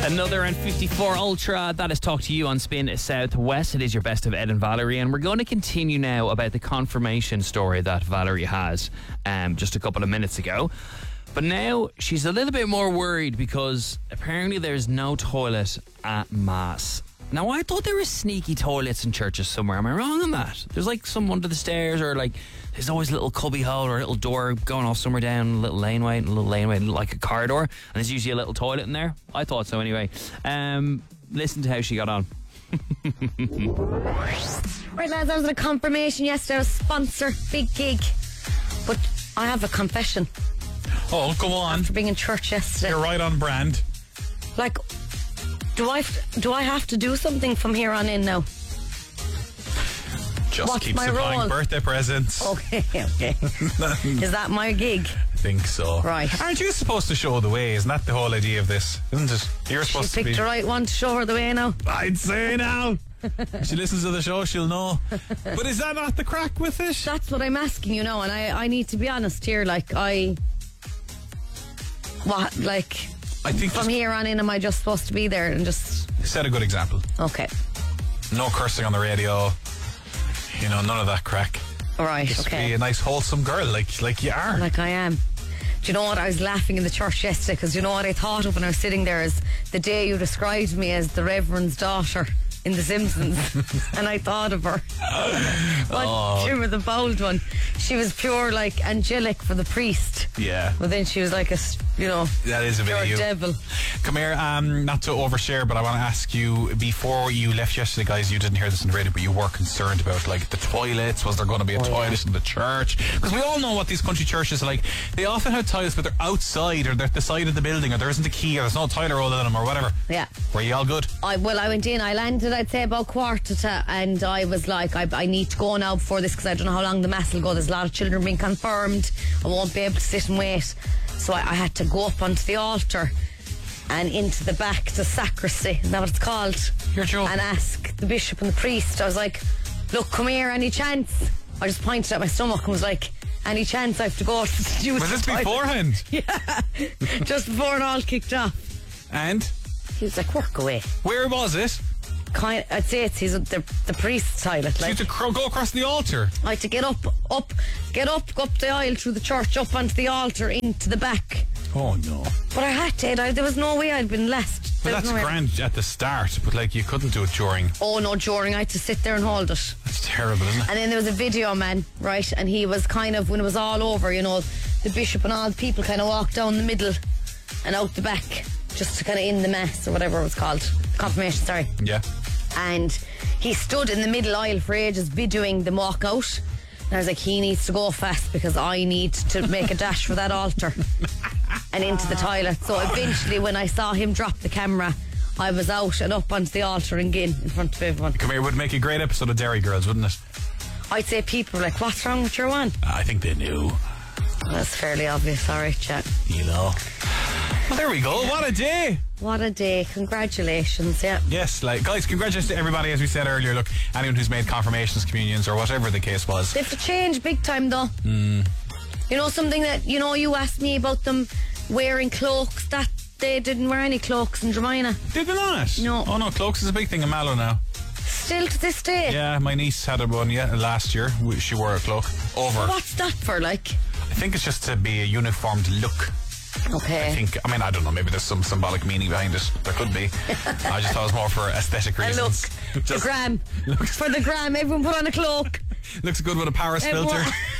Another N54 Ultra. That is Talk to You on Spin Southwest. It is your best of Ed and Valerie, and we're going to continue now about the confirmation story that Valerie has just a couple of minutes ago. But now she's a little bit more worried because apparently there's no toilet at Mass. Now, I thought there were sneaky toilets in churches somewhere. Am I wrong on that? There's like some under the stairs, or like there's always a little cubby hole or a little door going off somewhere down a little laneway, like a corridor, and there's usually a little toilet in there. I thought so anyway. Listen to how she got on. Right, lads, I was at a confirmation yesterday. I was sponsor, big gig. But I have a confession. Oh, go on. After being in church yesterday. You're right on brand. Like, do I have to do something from here on in now? Just What's keep my supplying role? birthday presents. Okay. Is that my gig? I think so. Right. Aren't you supposed to show the way? Isn't that the whole idea of this? Isn't it? You're supposed She to be. picked the right one to show her the way now. I'd say now. If she listens to the show, she'll know. But is that not the crack with it? That's what I'm asking, you know, and I need to be honest here. Like, I think from here on in, am I just supposed to be there and just... Set a good example. Okay. No cursing on the radio. You know, none of that crack. All right, Just okay. be a nice, wholesome girl like you are. Like I am. Do you know what? I was laughing in the church yesterday because you know what I thought of when I was sitting there is the day you described me as the Reverend's daughter in The Simpsons. And I thought of her. Jimmer, the bold one. She was pure like angelic for the priest. Yeah. But then she was like a, you know, that is a bit pure of you. devil. Come here, not to overshare, but I want to ask you, before you left yesterday, guys, you didn't hear this on the radio, but you were concerned about like the toilets. Was there going to be a toilet in the church? Because we all know what these country churches are like. They often have toilets, but they're outside, or they're at the side of the building, or there isn't a key, or there's no toilet roll in them, or whatever. Yeah. Were you all good? I went in, I landed, I'd say about 1:15, and I was like, I need to go now before this because I don't know how long the mass will go. There's a lot of children being confirmed. I won't be able to sit and wait. So I had to go up onto the altar and into the back, the sacristy, is that what it's called? You're joking. And ask the bishop and the priest. I was like, look, come here, any chance? I just pointed at my stomach and was like, any chance I have to go to the Jewish Was this toilet? beforehand? Yeah, just before it all kicked off. And? He was like, work away. Where was it? I'd say it's the priest's toilet. So you Like, had to go across the altar? I had to get up the aisle through the church, up onto the altar, into the back. Oh no. But I had to, there was no way I'd been left. But There was that's no way. grand at the start, but like you couldn't do it during. Oh no, during, I had to sit there and hold it. That's terrible, isn't it? And then there was a video man, right, and he was kind of, when it was all over, you know, the bishop and all the people kind of walked down the middle and out the back, just to kind of in the mass, or whatever it was called. Confirmation, sorry. Yeah. And he stood in the middle aisle for ages videoing them walk out. And I was like, he needs to go fast because I need to make a dash for that altar and into the toilet. So eventually when I saw him drop the camera, I was out and up onto the altar and in front of everyone. Come here, it would make a great episode of Derry Girls, wouldn't it? I'd say people were like, what's wrong with your one? I think they knew. That's fairly obvious, alright, chat. You know. Well, there we go. What a day. What a day. Congratulations, yeah. Yes, like, guys, congratulations to everybody, as we said earlier. Look, anyone who's made confirmations, communions, or whatever the case was. They have to change big time, though. You know, something that, you know, you asked me about them wearing cloaks. That they didn't wear any cloaks in Dromina. Did they not? No. Oh, no, cloaks is a big thing in Mallow now. Still to this day. Yeah, my niece had a one last year. She wore a cloak over. What's that for, like? I think it's just to be a uniformed look. Okay. I don't know, maybe there's some symbolic meaning behind it. There could be. I just thought it was more for aesthetic And look, reasons. the gram. For the gram, everyone put on a cloak. Looks good with a Paris filter.